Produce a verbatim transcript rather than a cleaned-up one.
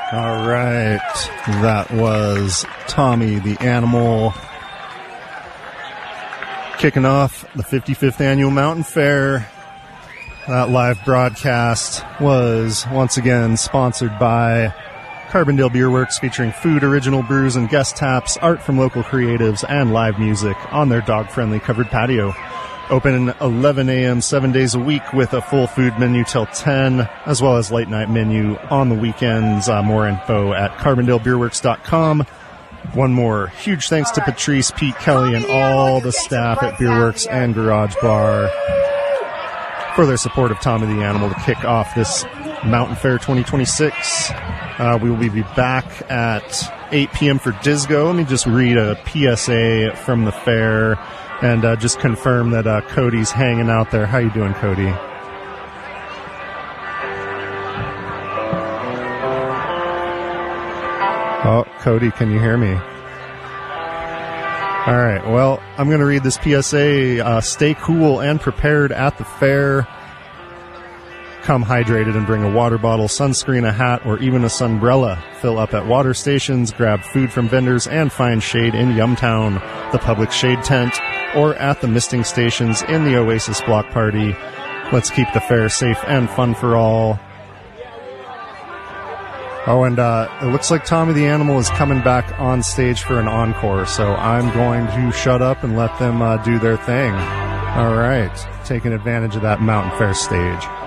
All right, that was Tommy the Animal kicking off the fifty-fifth Annual Mountain Fair. That live broadcast was once again sponsored by Carbondale Beer Works, featuring food, original brews, and guest taps, art from local creatives, and live music on their dog-friendly covered patio. Open eleven a.m. seven days a week with a full food menu till ten, as well as late night menu on the weekends. Uh, more info at carbondale beer works dot com. One more huge thanks to Patrice, Pete, Kelly, and all the staff at Beerworks and Garage Bar for their support of Tommy the Animal to kick off this Mountain Fair twenty twenty-six. Uh, we will be back at eight p.m. for Disco. Let me just read a P S A from the fair and uh, just confirm that uh, Cody's hanging out there. How you doing, Cody? Oh, Cody, can you hear me? All right, well, I'm going to read this P S A. Uh, stay cool and prepared at the fair. Come hydrated and bring a water bottle, sunscreen, a hat, or even a sunbrella. Fill up at water stations, grab food from vendors, and find shade in Yumtown, the public shade tent, or at the misting stations in the Oasis Block Party. Let's keep the fair safe and fun for all. Oh, and uh, it looks like Tommy the Animal is coming back on stage for an encore, so I'm going to shut up and let them uh, do their thing. All right, taking advantage of that Mountain Fair stage.